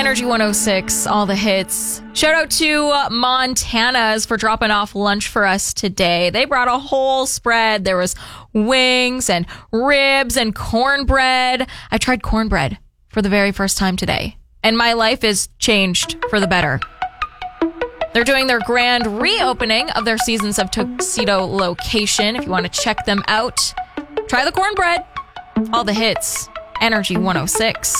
Energy 106, all the hits. Shout out to Montana's for dropping off lunch for us today. They brought a whole spread. There was wings and ribs and cornbread. I tried cornbread for the very first time today, and my life is changed for the better. They're doing their grand reopening of their Seasons of Tuxedo location. If you want to check them out, try the cornbread. All the hits. Energy 106.